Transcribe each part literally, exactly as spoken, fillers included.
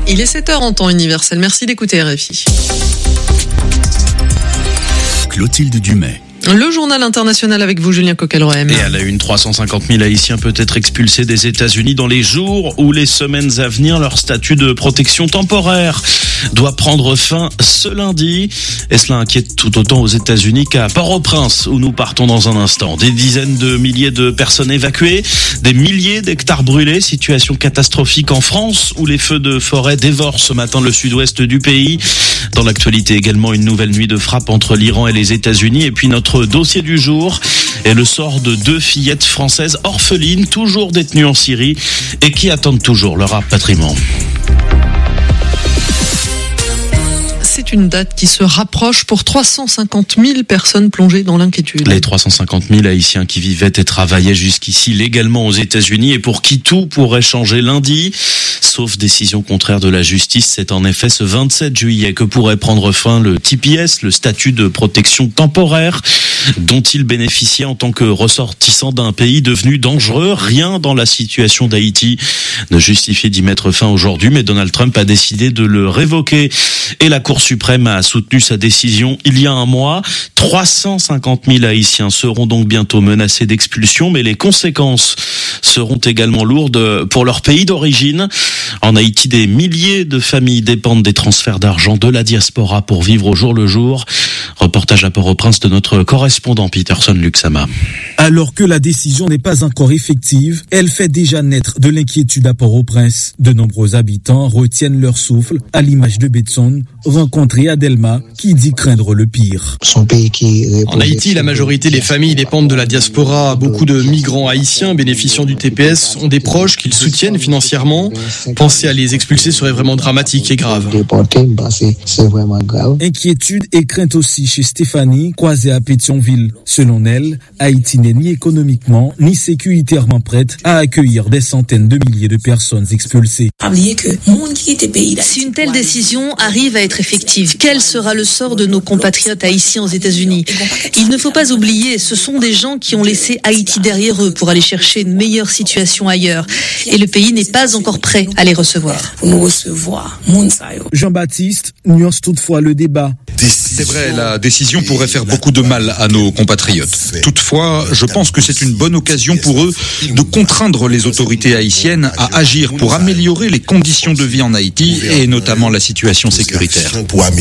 Il est sept heures en temps universel. Merci d'écouter R F I. Clotilde Dumais. Le journal international avec vous, Julien Coquelroem. Et à la une, trois cent cinquante mille Haïtiens peut être expulsés des États-Unis dans les jours ou les semaines à venir. Leur statut de protection temporaire doit prendre fin ce lundi. Et cela inquiète tout autant aux États-Unis qu'à Port-au-Prince, où nous partons dans un instant. Des dizaines de milliers de personnes évacuées, des milliers d'hectares brûlés. Situation catastrophique en France, où les feux de forêt dévorent ce matin le sud-ouest du pays. Dans l'actualité également, une nouvelle nuit de frappe entre l'Iran et les États-Unis. Et puis notre dossier du jour est le sort de deux fillettes françaises orphelines, toujours détenues en Syrie et qui attendent toujours leur rapatriement. C'est une date qui se rapproche pour trois cent cinquante mille personnes plongées dans l'inquiétude. Les trois cent cinquante mille Haïtiens qui vivaient et travaillaient jusqu'ici légalement aux États-Unis et pour qui tout pourrait changer lundi. Sauf décision contraire de la justice, c'est en effet ce vingt-sept juillet que pourrait prendre fin le T P S, le statut de protection temporaire, dont il bénéficiait en tant que ressortissant d'un pays devenu dangereux. Rien dans la situation d'Haïti ne justifiait d'y mettre fin aujourd'hui, mais Donald Trump a décidé de le révoquer. Et la Cour suprême a soutenu sa décision il y a un mois. trois cent cinquante mille Haïtiens seront donc bientôt menacés d'expulsion, mais les conséquences seront également lourdes pour leur pays d'origine. En Haïti, des milliers de familles dépendent des transferts d'argent de la diaspora pour vivre au jour le jour. Reportage à Port-au-Prince de notre correspondant Peterson Luxama. Alors que la décision n'est pas encore effective, elle fait déjà naître de l'inquiétude à Port-au-Prince. De nombreux habitants retiennent leur souffle, à l'image de Betson, rencontré à Delma, qui dit craindre le pire. Son pays qui en Haïti, la majorité des familles dépendent de la diaspora. Beaucoup de migrants haïtiens bénéficiant du T P S ont des proches qu'ils soutiennent financièrement. Penser à les expulser serait vraiment dramatique et grave. Inquiétude et crainte aussi chez Stéphanie, croisée à Pétionville. Selon elle, Haïti n'est ni économiquement ni sécuritairement prête à accueillir des centaines de milliers de personnes expulsées. Si une telle décision arrive à être effective, quel sera le sort de nos compatriotes haïtiens aux États-Unis ? Il ne faut pas oublier, ce sont des gens qui ont laissé Haïti derrière eux pour aller chercher une meilleure situation ailleurs. Et le pays n'est pas encore prêt à les recevoir. Jean-Baptiste nuance toutefois le débat. C'est vrai, la décision pourrait faire beaucoup de mal à nos compatriotes. Toutefois, je pense que c'est une bonne occasion pour eux de contraindre les autorités haïtiennes à agir pour améliorer les conditions de vie en Haïti et notamment la situation sécuritaire.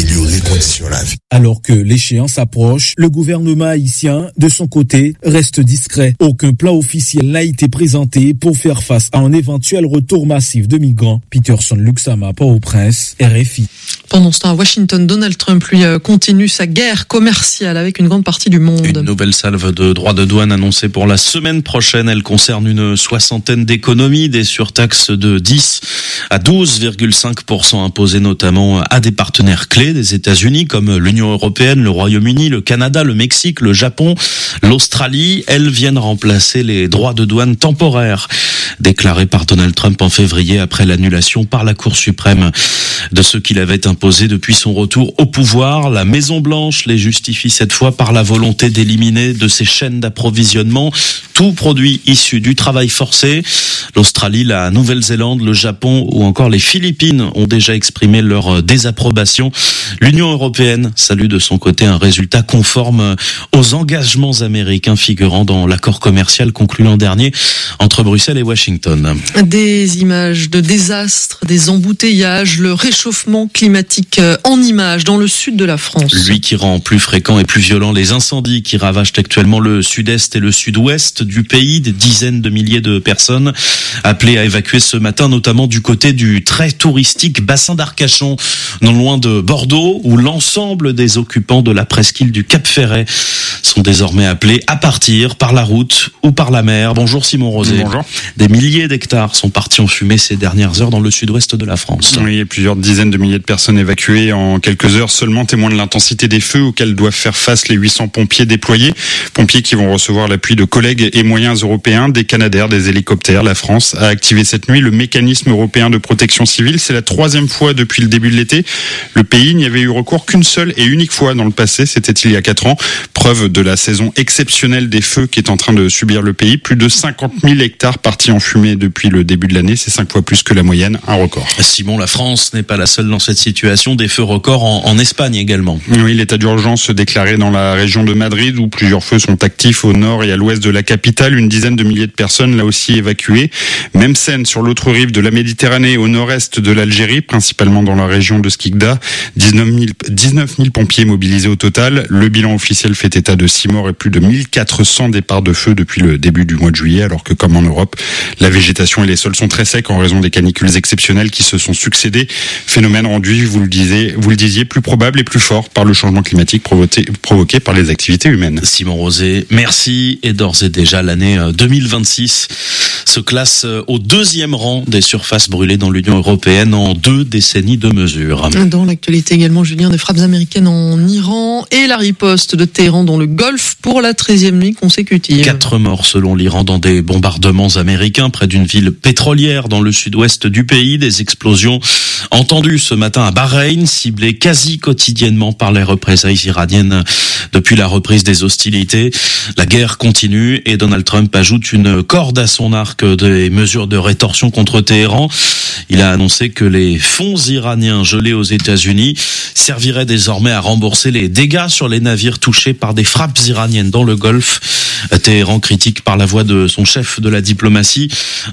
Alors que l'échéance approche, le gouvernement haïtien, de son côté, reste discret. Aucun plan officiel n'a été présenté pour faire face à un éventuel retour massif de migrants. Peterson Luxama, Port-au-Prince, R F I. Pendant ce temps, à Washington, Donald Trump, lui, continue sa guerre commerciale avec une grande partie du monde. Une nouvelle salve de droits de douane annoncée pour la semaine prochaine. Elle concerne une soixantaine d'économies, des surtaxes de dix à douze virgule cinq pour cent imposées notamment à des partenaires clés des États-Unis comme l'Union européenne, le Royaume-Uni, le Canada, le Mexique, le Japon, l'Australie. Elles viennent remplacer les droits de douane temporaires déclarés par Donald Trump en février après l'annulation par la Cour suprême de ce qu'il avait imposé depuis son retour au pouvoir. La Maison-Blanche les justifie cette fois par la volonté d'éliminer de ces chaînes d'approvisionnement tout produit issu du travail forcé. L'Australie, la Nouvelle-Zélande, le Japon ou encore les Philippines ont déjà exprimé leur désapprobation. L'Union européenne salue de son côté un résultat conforme aux engagements américains figurant dans l'accord commercial conclu l'an dernier entre Bruxelles et Washington. Des images de désastres, des embouteillages, le réchauffement climatique en images dans le sud de la France. Lui qui rend plus fréquent et plus violent les incendies qui ravagent actuellement le sud-est et le sud-ouest du pays. Des dizaines de milliers de personnes appelées à évacuer ce matin, notamment du côté du très touristique bassin d'Arcachon, non loin de Bordeaux, où l'ensemble des occupants de la presqu'île du Cap-Ferret sont désormais appelés à partir par la route ou par la mer. Bonjour Simon Rosé. Bonjour. Des milliers d'hectares sont partis en fumée ces dernières heures dans le sud-ouest de la France. Oui, plusieurs dizaines de milliers de personnes personnes évacuées en quelques heures seulement témoignent de l'intensité des feux auxquels doivent faire face les huit cents pompiers déployés. Pompiers qui vont recevoir l'appui de collègues et moyens européens, des Canadair, des hélicoptères. La France a activé cette nuit le mécanisme européen de protection civile. C'est la troisième fois depuis le début de l'été. Le pays n'y avait eu recours qu'une seule et unique fois dans le passé. C'était il y a quatre ans. Preuve de la saison exceptionnelle des feux qui est en train de subir le pays. Plus de cinquante mille hectares partis en fumée depuis le début de l'année. C'est cinq fois plus que la moyenne. Un record. Simon, la France n'est pas la seule dans cette situation. Des feux records en, en Espagne également. Oui, l'état d'urgence déclaré dans la région de Madrid où plusieurs feux sont actifs au nord et à l'ouest de la capitale. Une dizaine de milliers de personnes là aussi évacuées. Même scène sur l'autre rive de la Méditerranée au nord-est de l'Algérie, principalement dans la région de Skikda. dix-neuf mille pompiers mobilisés au total. Le bilan officiel fait état de six morts et plus de mille quatre cents départs de feu depuis le début du mois de juillet, alors que comme en Europe, la végétation et les sols sont très secs en raison des canicules exceptionnelles qui se sont succédées. Phénomène rendu, vous le disiez, vous le disiez, plus probable et plus fort par le changement climatique provoqué, provoqué par les activités humaines. Simon Rosé, merci. Et d'ores et déjà, l'année deux mille vingt-six se classe au deuxième rang des surfaces brûlées dans l'Union européenne en deux décennies de mesures. Dans l'actualité également, Julien, des frappes américaines en Iran et la riposte de Téhéran dans le Golfe pour la treizième nuit consécutive. Quatre morts selon l'Iran dans des bombardements américains près d'une ville pétrolière dans le sud-ouest du pays. Des explosions entendues ce matin à Bahreïn, ciblées quasi quotidiennement par les représailles iraniennes depuis la reprise des hostilités. La guerre continue et Donald Trump ajoute une corde à son arc des mesures de rétorsion contre Téhéran. Il a annoncé que les fonds iraniens gelés aux États-Unis serviraient désormais à rembourser les dégâts sur les navires touchés par des frappes iraniennes dans le Golfe. Téhéran critique par la voix de son chef de la diplomatie